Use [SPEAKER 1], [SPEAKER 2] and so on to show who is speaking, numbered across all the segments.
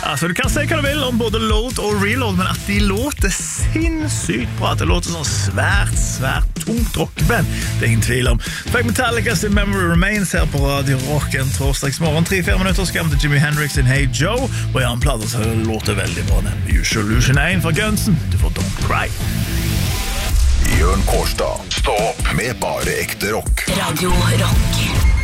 [SPEAKER 1] Altså, du kan si hva du vil om både load og reload, men at de låter sinnssykt bra. At det låter sånn svært tungt rockeband, det er ingen tvil om. Fikk Metallica sin Memory Remains her på Radio Rock en torsdagsmorgen. 3-4 minutter skal vi til Jimi Hendrix sin Hey Joe, og i annen plater så låter veldig bra den Usual Illusion 1 fra Gunsen. Du får Don't Cry.
[SPEAKER 2] Jørn Kårstad, stå opp med bare ekte rock.
[SPEAKER 3] Radio Rock.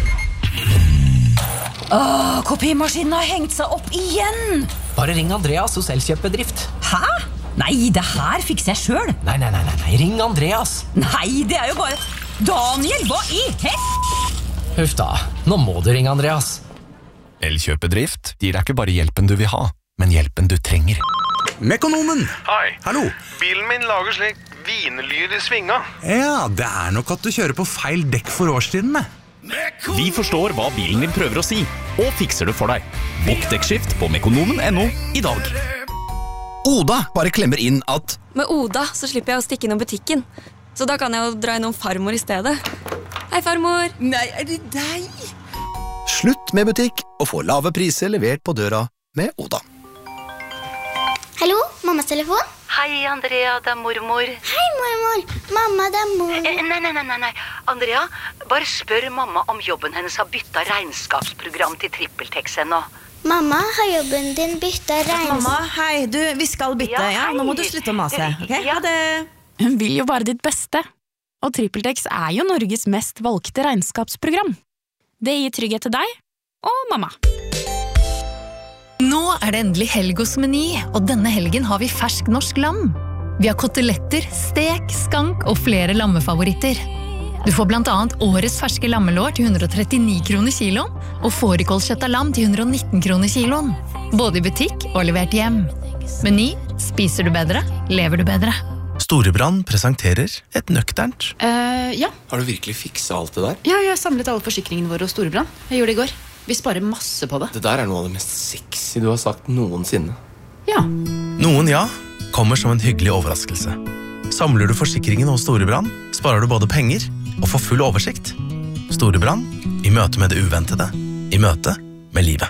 [SPEAKER 3] Kopimaskinen har hengt seg opp igjen.
[SPEAKER 4] Bare ring Andreas hos Elkjøp-bedrift.
[SPEAKER 3] Hæ? Nei, det her fikser jeg selv.
[SPEAKER 4] Nei, ring Andreas.
[SPEAKER 3] Nei, det er jo bare... Daniel, hva i
[SPEAKER 4] Huff da, nå må du ringe Andreas.
[SPEAKER 5] Elkjøp-bedrift gir deg ikke bare hjelpen du vil ha, men hjelpen du trenger.
[SPEAKER 6] Mekonomen!
[SPEAKER 7] Hei.
[SPEAKER 6] Hallo.
[SPEAKER 7] Bilen min lager slik vinlyd i svinga.
[SPEAKER 6] Ja, det er nok at du kjører på feil dekk for årstidene.
[SPEAKER 8] Vi forstår hva bilen din prøver å si, og fikser det for deg. Bokk dekkskift på mekonomen.no i dag.
[SPEAKER 5] Oda bare klemmer inn at
[SPEAKER 9] Med Oda så slipper jeg å stikke innom butikken. Så da kan jeg jo dra innom farmor i stedet. Hei, farmor.
[SPEAKER 10] Nei, er det deg?
[SPEAKER 5] slutt med butikk og få lave priser levert på døra med Oda.
[SPEAKER 11] Hallo, mammas telefon?
[SPEAKER 12] Hei, Andrea, det er mormor.
[SPEAKER 11] Hei, mormor. Mamma, det er mor.
[SPEAKER 12] Nei. Andrea, bare spør mamma om jobben hennes har byttet regnskapsprogram til TrippelTex ennå.
[SPEAKER 11] Mamma, har jobben din byttet regnskap?
[SPEAKER 13] Mamma, hei, vi skal bytte, ja. Nå må du slutte å mase, ok? Ha det.
[SPEAKER 14] Hun vil jo bare ditt beste. Og TrippelTex er jo Norges mest valgte regnskapsprogram. Det gir trygghet til deg og mamma.
[SPEAKER 15] Nå er det endelig helg hos Meny, og denne helgen har vi fersk norsk lam. Vi har koteletter, stek, skank og flere lammefavoritter. Du får blant annet årets ferske lammelår til 139 kroner kiloen, og fårikålkjøtt av lam til 119 kroner kiloen. Både i butikk og levert hjem. Meny, spiser du bedre, lever du bedre.
[SPEAKER 16] Storebrand presenterer et nøkternt.
[SPEAKER 14] Ja.
[SPEAKER 16] Har du virkelig fikset alt det der?
[SPEAKER 14] Ja, jeg har samlet alle forsikringene våre hos Storebrand. Jeg gjorde det i går. Vi sparer masse på det.
[SPEAKER 16] Det der er noe av det mest sexy du har sagt noensinne.
[SPEAKER 14] Ja.
[SPEAKER 16] Noen ja, kommer som en hyggelig overraskelse. Samler du forsikringen hos Storebrand, sparer du både penger og får full oversikt. Storebrand, i møte med det uventede, i møte med livet.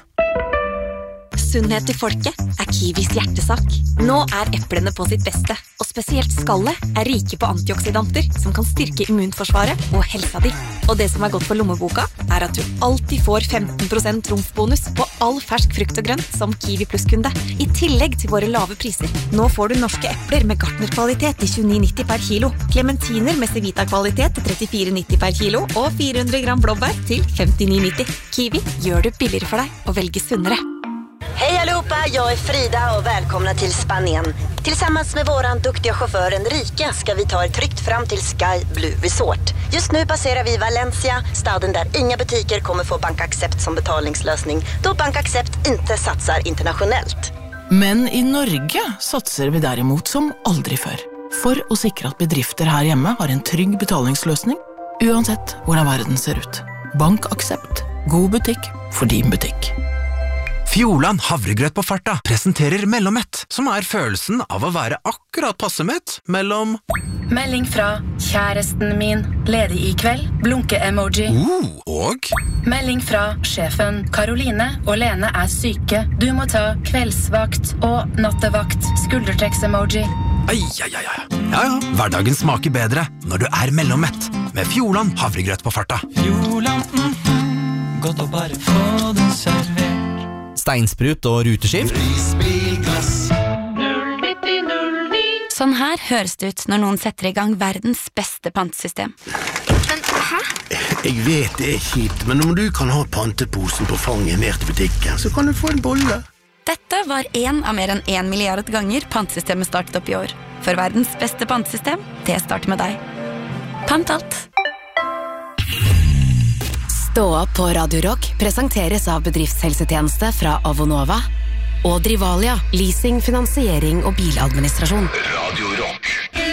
[SPEAKER 9] Sunnhet til folket er Kiwis hjertesak. Nå er eplene på sitt beste, og spesielt skallet er rike på antioksidanter som kan styrke immunforsvaret og helsa di. Og det som er godt for lommeboka, er at du alltid får 15% trumfbonus på all fersk frukt og grønt som Kiwi Plus-kunde, i tillegg til våre lave priser. Nå får du norske epler med Gartner-kvalitet til 29,90 per kilo, clementiner med Civita-kvalitet til 34,90 per kilo, og 400 gram blåbær til 59,90. Kiwi gjør det billigere for deg å velge sunnere.
[SPEAKER 12] Hej allihopa, jag är Frida och välkomna till Spanien. Tillsammans med våran duktiga chaufför Enrique ska vi ta er tryggt fram till Sky Blue Resort. Just nu passerar vi Valencia, staden där inga butiker kommer få BankAxept som betalningslösning, då BankAxept inte satsar internationellt.
[SPEAKER 10] Men i Norge satser vi derimot som aldri før, for å sikre at bedrifter her hjemme har en trygg betalingsløsning, uansett hvordan verden ser ut. BankAxept. God butikk for din butikk.
[SPEAKER 6] Fjordland havregrøt på farta presenterer Mellommett, som er følelsen av å være akkurat passemett mellom...
[SPEAKER 17] Melding fra kjæresten min, ledig i kveld, blunke-emoji.
[SPEAKER 6] Og?
[SPEAKER 17] Melding fra sjefen, Karoline og Lene er syke. Du må ta kveldsvakt og nattevakt, skuldertrekks-emoji.
[SPEAKER 6] Ja, hverdagen smaker bedre når du er Mellommett, med Fjordland havregrøt på farta.
[SPEAKER 18] Fjordland, godt å bare få det servert.
[SPEAKER 4] Steinsprut og ruteskift.
[SPEAKER 14] Sånn her høres det ut når noen setter i gang verdens beste pantesystem.
[SPEAKER 19] Men hæ? Jeg vet det er kjipt, men om du kan ha panteposen på fanget ned til butikken, så kan du få en bolle.
[SPEAKER 14] Dette var en av mer enn 1 milliard ganger pantesystemet startet opp i år. For verdens beste pantesystem, det starter med deg. Pant alt.
[SPEAKER 20] Stå opp på Radio Rock presenteres av bedriftshelsetjeneste fra Avonova og Drivalia, leasing, finansiering og biladministrasjon.
[SPEAKER 2] Radio Rock.